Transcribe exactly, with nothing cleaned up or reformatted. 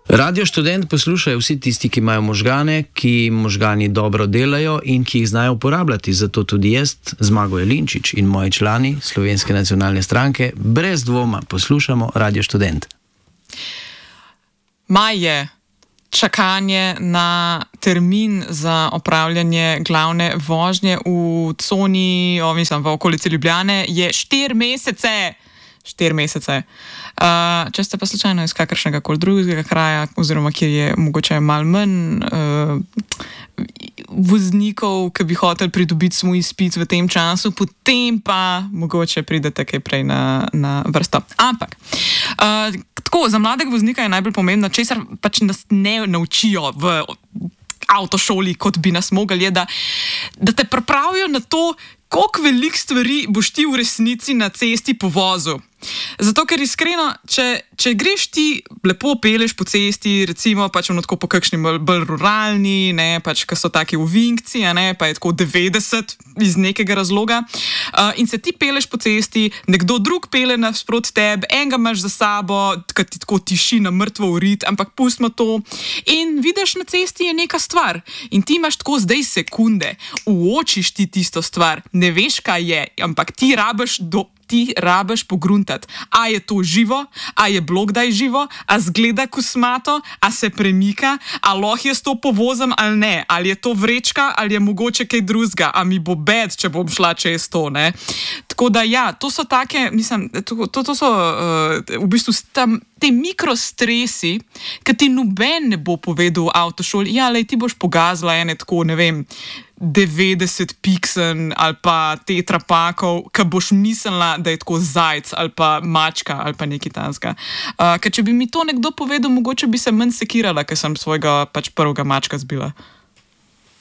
Radio Študent poslušajo vsi tisti, ki imajo možgane, ki možgani dobro delajo in ki jih znajo uporabljati. Zato tudi jaz, Zmago Jelinčič in moji člani Slovenske nacionalne stranke, brez dvoma poslušamo Radio Študent. Maj je čakanje na termin za opravljanje glavne vožnje v coni, o, mislim, v okolici Ljubljane, je štiri mesece. Štiri mesece. Uh, če ste pa slučajno iz kakršnega koli drugega kraja, oziroma kjer je mogoče malo manj uh, voznikov, ki bi hoteli pridobiti svoj izpit v tem času, potem pa mogoče pridete kaj prej na, na vrsto. Ampak, uh, tako, za mladega voznika je najbolj pomembno, česar pač nas ne naučijo v avtošoli, kot bi nas mogli, je, da, da te pripravijo na to, koliko veliko stvari boš ti v resnici na cesti povozil. Zato, ker iskreno, če, če greš ti lepo peleš po cesti, recimo pač ono tako po kakšni bolj ruralni, ne, pač, ki so taki ovinkci, a ne, pa je tako devetdeset iz nekega razloga, uh, in se ti peleš po cesti, nekdo drug pele nasproti tebe, enega imaš za sabo, ki ti tako tiši na mrtvo urit, ampak pustimo to, in vidiš na cesti je neka stvar in ti imaš tako zdaj sekunde, uočiš ti tisto stvar, ne veš, kaj je, ampak ti rabiš do ti rabiš pogruntati, a je to živo, a je bilo kdaj živo, a zgleda kosmato, a se premika, a lahko jaz to povozim ali ne, ali je to vrečka, ali je mogoče kaj drugega, a mi bo bed, če bom šla čez to, ne. Tako da ja, to so take, mislim, to, to, to so uh, v bistvu tam, te mikrostresi, ki ti noben ne bo povedal v avtošoli, ja, lej, ti boš pogazila ene tako, ne vem, devetdeset piksen ali pa tetrapakov, ki boš mislila, da je tako zajc ali pa mačka ali pa nekaj tanskega. Uh, ker če bi mi to nekdo povedal, mogoče bi se manj sekirala, ker sem svojega pač prvega mačka zbila.